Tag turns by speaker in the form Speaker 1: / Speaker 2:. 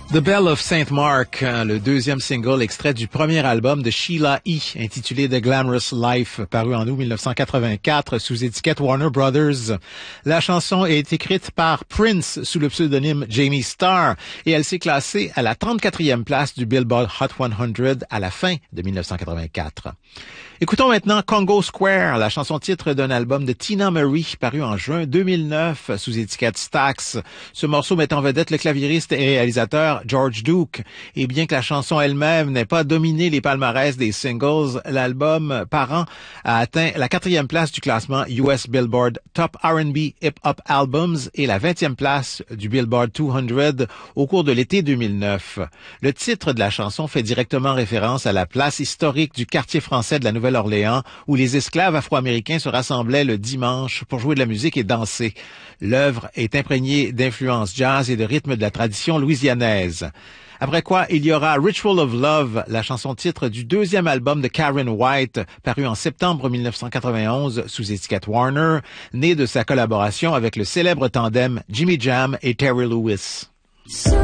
Speaker 1: The Belle of St. Mark, le deuxième single extrait du premier album de Sheila E., intitulé The Glamorous Life, paru en août 1984 sous étiquette Warner Brothers. La chanson est écrite par Prince sous le pseudonyme Jamie Starr et elle s'est classée à la 34e place du Billboard Hot 100 à la fin de 1984. Écoutons maintenant Congo Square, la chanson-titre d'un album de Tina Marie paru en juin 2009 sous étiquette Stax. Ce morceau met en vedette le claviériste et réalisateur George Duke. Et bien que la chanson elle-même n'ait pas dominé les palmarès des singles, l'album parent a atteint la 4e place du classement US Billboard Top R&B Hip Hop Albums et la 20e place du Billboard 200 au cours de l'été 2009. Le titre de la chanson fait directement référence à la place historique du quartier français de la Nouvelle-Orléans où les esclaves afro-américains se rassemblaient le dimanche pour jouer de la musique et danser. L'œuvre est imprégnée d'influences jazz et de rythmes de la tradition louisianaise. Après quoi, il y aura Ritual of Love, la chanson-titre du deuxième album de Karen White, paru en septembre 1991 sous étiquette Warner, né de sa collaboration avec le célèbre tandem Jimmy Jam et Terry Lewis.